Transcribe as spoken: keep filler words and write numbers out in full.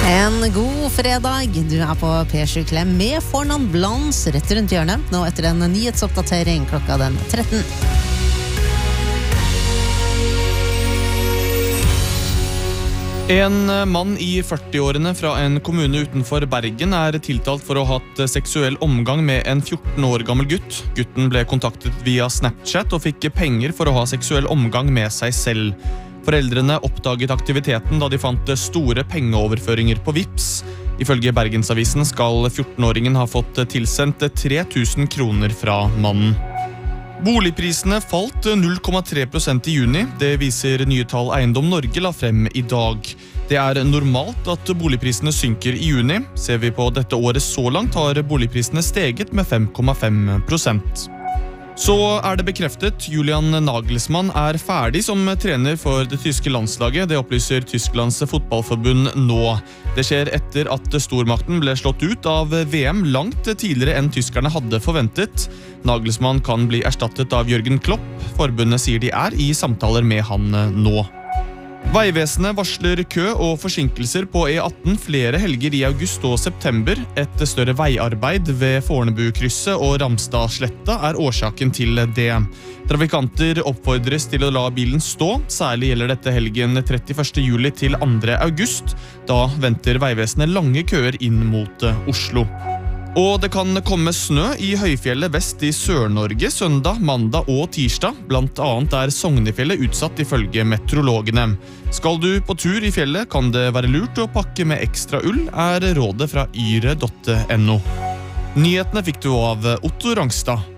En god fredag, du er på P sju Klem med Fornan Blans rett rundt hjørnet, nå etter en nyhetsoppdatering klokka den tretten. En mann i førti-årene fra en kommune utenfor Bergen er tiltalt for å ha hatt seksuell omgang med en fjorten år gammel gutt. Gutten ble kontaktet via Snapchat og fikk penger for å ha seksuell omgang med seg selv. Foreldrene oppdaget aktiviteten da de fant store pengeoverføringer på Vipps. Ifølge Bergensavisen skal fjorten-åringen ha fått tilsendt tre tusen kroner fra mannen. Boligprisene falt null komma tre prosent i juni. Det viser nye tall Eiendom Norge la frem i dag. Det er normalt at boligprisene synker i juni. Ser vi på dette året så langt har boligprisene steget med fem komma fem prosent. Så er det bekreftet, Julian Nagelsmann er ferdig som trener for det tyske landslaget. Det opplyser Tysklands fotballforbund nå. Det skjer etter at stormakten ble slått ut av V M langt tidligere enn tyskerne hadde forventet. Nagelsmann kan bli erstattet av Jørgen Klopp. Forbundet sier de er i samtaler med han nå. Veivesenet varsler kø og forsinkelser på E atten flere helger i august og september. Et større veiarbeid ved Fornebukrysset og Ramstadsletta er årsaken til det. Trafikanter oppfordres til å la bilen stå, særlig gjelder dette helgen trettiførste juli til andre august. Da venter Veivesenet lange køer inn mot Oslo. Og det kan komme snø i høyfjellet vest i Sør-Norge søndag, mandag og tirsdag. Blant annet er Sognefjellet utsatt ifølge meteorologene. Skal du på tur i fjellet, kan det være lurt å pakke med ekstra ull, er rådet fra yre punktum no. Nyhetene fikk du av Otto Rangstad.